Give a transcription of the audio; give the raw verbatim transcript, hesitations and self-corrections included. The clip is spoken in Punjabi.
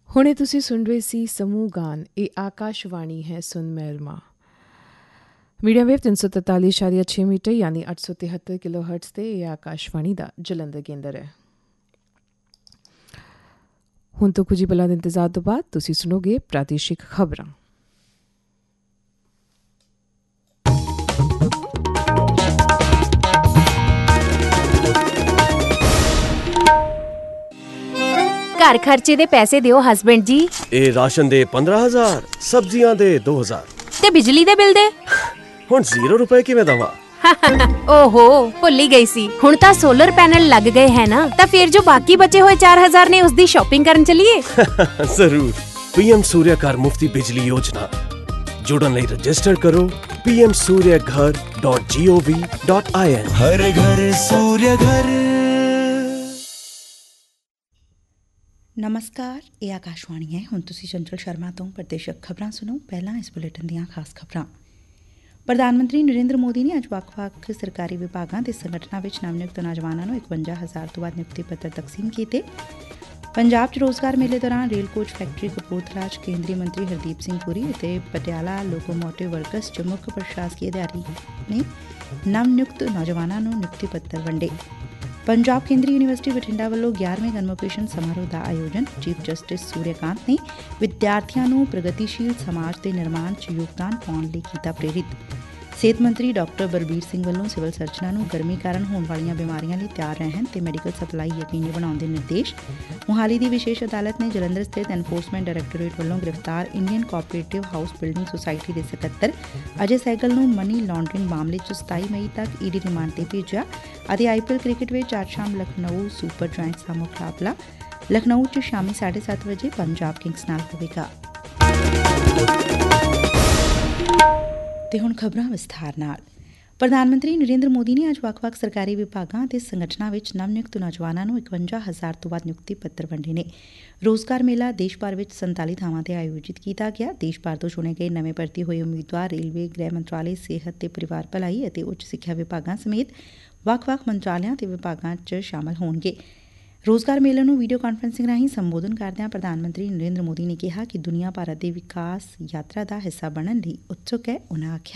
ਹੁਣੇ ਤੁਸੀਂ ਸੁਣ ਰਹੇ ਸੀ ਸਮੂਹ ਗਾਨ। ਇਹ ਆਕਾਸ਼ਵਾਣੀ ਹੈ ਸੁਨ ਮਹਿਰਮਾ ਮੀਡੀਅਮ ਵੇਵ ਤਿੰਨ ਸੌ ਤਰਤਾਲੀ ਇਸ਼ਾਰੀਆ ਛੇ ਮੀਟਰ ਯਾਨੀ ਅੱਠ ਸੌ ਤਿਹੱਤਰ ਕਿਲੋ ਹਰਟਸ 'ਤੇ ਇਹ ਆਕਾਸ਼ਵਾਣੀ ਦਾ ਜਲੰਧਰ ਕੇਂਦਰ ਹੈ। ਹੁਣ ਤੋਂ ਕੁਝ ਹੀ ਪਲਾਂ ਦੇ ਇੰਤਜ਼ਾਰ ਤੋਂ ਬਾਅਦ ਤੁਸੀਂ ਸੁਣੋਗੇ ਪ੍ਰਾਦੇਸ਼ਿਕ ਖਬਰਾਂ। ਘਰ ਖਰਚੇ ਦੇ ਪੈਸੇ ਦਿਓ ਹਸਬੈਂਡ ਜੀ। ਇਹ ਰਾਸ਼ਨ ਦੇ ਪੰਦਰਾਂ ਹਜ਼ਾਰ, ਸਬਜ਼ੀਆਂ ਦੇ ਦੋ ਹਜ਼ਾਰ ਤੇ ਬਿਜਲੀ ਦੇ ਬਿੱਲ ਦੇ ਹੁਣ ਜ਼ੀਰੋ ਰੁਪਏ ਕਿਵੇਂ ਦਵਾਂ? ਓਹੋ ਭੁੱਲ ਹੀ ਗਈ ਸੀ। ਹੁਣ ਤਾਂ ਸੋਲਰ ਪੈਨਲ ਲੱਗ ਗਏ ਹੈ ਨਾ, ਤਾਂ ਫਿਰ ਜੋ ਬਾਕੀ ਬਚੇ ਹੋਏ ਚਾਰ ਹਜ਼ਾਰ ਨੇ ਉਸ ਦੀ ਸ਼ਾਪਿੰਗ ਕਰਨ ਚਲੀਏ। ਜ਼ਰੂਰ। ਪੀਐਮ ਸੂਰਿਆ ਘਰ ਮੁਫਤੀ ਬਿਜਲੀ ਯੋਜਨਾ ਜੁੜਨ ਲਈ ਰਜਿਸਟਰ ਕਰੋ ਪੀ ਐਮ ਸੂਰਿਆ ਘਰ ਡਾਟ ਜੀ ਓ ਵੀ ਡਾਟ ਆਈ ਐਨ। ਹਰ ਘਰ ਸੂਰਿਆ ਘਰ। ਨਮਸਕਾਰ, ਇਹ ਆਕਾਸ਼ਵਾਣੀ ਹੈ। ਹੁਣ ਤੁਸੀਂ ਚੰਚਲ ਸ਼ਰਮਾ ਤੋਂ ਪ੍ਰਦੇਸ਼ਕ ਖਬਰਾਂ ਸੁਣੋ। ਪਹਿਲਾਂ ਇਸ ਬੁਲੇਟਿਨ ਦੀਆਂ ਖਾਸ ਖਬਰਾਂ। ਪ੍ਰਧਾਨ ਮੰਤਰੀ ਨਰਿੰਦਰ ਮੋਦੀ ਨੇ ਅੱਜ ਵੱਖ-ਵੱਖ ਸਰਕਾਰੀ ਵਿਭਾਗਾਂ ਤੇ ਸੰਗਠਨਾਂ ਵਿੱਚ ਨਵ-ਨਿਯੁਕਤ ਨੌਜਵਾਨਾਂ ਨੂੰ ਇਕਵੰਜਾ ਹਜ਼ਾਰ ਤੋਂ ਵੱਧ ਨਿਯੁਕਤੀ ਪੱਤਰ ਤਕਸੀਮ ਕੀਤੇ। ਪੰਜਾਬ 'ਚ ਰੋਜ਼ਗਾਰ ਮੇਲੇ ਦੌਰਾਨ ਰੇਲ ਕੋਚ ਫੈਕਟਰੀ ਕਪੂਰਥਲਾ 'ਚ ਕੇਂਦਰੀ ਮੰਤਰੀ ਹਰਦੀਪ ਸਿੰਘ ਪੁਰੀ ਅਤੇ ਪਟਿਆਲਾ ਲੋਕੋਮੋਟਿਵ ਵਰਕਸ 'ਚ ਮੁੱਖ ਪ੍ਰਸ਼ਾਸਕੀ ਅਧਿਕਾਰੀ ਨੇ ਨਵ-ਨਿਯੁਕਤ ਨੌਜਵਾਨਾਂ ਨੂੰ ਨਿਯੁਕਤੀ ਪੱਤਰ ਵੰਡੇ। ਪੰਜਾਬ ਕੇਂਦਰੀ ਯੂਨੀਵਰਸਿਟੀ ਬਠਿੰਡਾ ਵੱਲੋਂ ਗਿਆਰਵੇਂ ਕਨਵੋਕੇਸ਼ਨ ਸਮਾਰੋਹ ਦਾ ਆਯੋਜਨ। ਚੀਫ ਜਸਟਿਸ ਸੂਰਿਆਕਾਂਤ ਨੇ ਵਿਦਿਆਰਥੀਆਂ ਨੂੰ ਪ੍ਰਗਤੀਸ਼ੀਲ ਸਮਾਜ ਦੇ ਨਿਰਮਾਣ 'ਚ ਯੋਗਦਾਨ ਪਾਉਣ ਲਈ ਕੀਤਾ ਪ੍ਰੇਰਿਤ। ਸਿਹਤ ਮੰਤਰੀ ਡਾਕਟਰ ਬਲਬੀਰ ਸਿੰਘ ਵੱਲੋਂ ਸਿਵਲ ਸਰਜਨਾਂ ਨੂੰ ਗਰਮੀ ਕਾਰਨ ਹੋਣ ਵਾਲੀਆਂ ਬਿਮਾਰੀਆਂ ਲਈ ਤਿਆਰ ਰਹਿਣ ਤੇ ਮੈਡੀਕਲ ਸਪਲਾਈ ਯਕੀਨੀ ਬਣਾਉਣ ਦੇ ਨਿਰਦੇਸ਼। ਮੁਹਾਲੀ ਦੀ ਵਿਸ਼ੇਸ਼ ਅਦਾਲਤ ਨੇ ਜਲੰਧਰ ਸਥਿਤ ਐਨਫੋਰਸਮੈਂਟ ਡਾਇਰੈਕਟੋਰੇਟ ਵੱਲੋਂ ਗ੍ਰਿਫਤਾਰ Indian cooperative house building society ਦੇ ਸਕੱਤਰ ਅਜੇ ਸਹਿਗਲ ਨੂੰ ਮਨੀ ਲਾਂਡਰਿੰਗ ਮਾਮਲੇ 'ਚ ਸਤਾਈ ਮਈ ਤੱਕ ਈਡੀ ਰਿਮਾਂਡ ਤੇ ਭੇਜਿਆ। ਅਤੇ ਆਈਪੀਐਲ ਕ੍ਰਿਕਟ ਵਿੱਚ ਅੱਜ ਸ਼ਾਮ ਲਖਨਊ ਸੁਪਰ ਜਾਇੰਟਸ ਦਾ ਮੁਕਾਬਲਾ ਲਖਨਊ 'ਚ ਸ਼ਾਮੀ ਸਾਢੇ ਸੱਤ ਵਜੇ ਪੰਜਾਬ ਕਿੰਗਸ ਨਾਲ ਹੋਵੇਗਾ। ਤੇ ਹੁਣ ਖਬਰਾਂ ਵਿਸਥਾਰ ਨਾਲ। ਪ੍ਰਧਾਨ ਮੰਤਰੀ ਨਰਿੰਦਰ ਮੋਦੀ ਨੇ ਅੱਜ ਵੱਖ-ਵੱਖ ਸਰਕਾਰੀ ਵਿਭਾਗਾਂ ਅਤੇ ਸੰਗਠਨਾਂ ਵਿੱਚ ਨਵ-ਨਿਯੁਕਤ ਨੌਜਵਾਨਾਂ ਨੂੰ ਇਕਵੰਜਾ ਹਜ਼ਾਰ ਤੋਂ ਵੱਧ ਨਿਯੁਕਤੀ ਪੱਤਰ ਵੰਡੇ ਨੇ। ਰੋਜ਼ਗਾਰ ਮੇਲਾ ਦੇਸ਼ ਭਰ ਵਿੱਚ ਸੰਤਾਲੀ ਥਾਵਾਂ ਤੇ ਆਯੋਜਿਤ ਕੀਤਾ ਗਿਆ। ਦੇਸ਼ ਭਰ ਤੋਂ ਚੁਣੇ ਗਏ ਨਵੇਂ ਭਰਤੀ ਹੋਏ ਉਮੀਦਵਾਰ ਰੇਲਵੇ, ਗ੍ਰਹਿ ਮੰਤਰਾਲੇ, ਸਿਹਤ ਤੇ ਪਰਿਵਾਰ ਭਲਾਈ ਅਤੇ ਉੱਚ ਸਿੱਖਿਆ ਵਿਭਾਗਾਂ ਸਮੇਤ ਵੱਖ-ਵੱਖ ਮੰਤਰਾਲਿਆਂ ਤੇ ਵਿਭਾਗਾਂ 'ਚ ਸ਼ਾਮਲ ਹੋਣਗੇ। ਰੋਜ਼ਗਾਰ ਮੇਲੇ ਨੂੰ ਵੀਡੀਓ ਕਾਨਫਰੰਸਿੰਗ ਰਾਹੀਂ ਸੰਬੋਧਨ ਕਰਦਿਆਂ ਪ੍ਰਧਾਨ ਮੰਤਰੀ ਨਰਿੰਦਰ ਮੋਦੀ ਨੇ ਕਿਹਾ ਕਿ ਦੁਨੀਆ ਭਾਰਤ ਦੇ ਵਿਕਾਸ ਯਾਤਰਾ ਦਾ ਹਿੱਸਾ ਬਣਨ ਲਈ ਉਤਸੁਕ ਹੈ। ਉਨ੍ਹਾਂ ਆਖਿਆ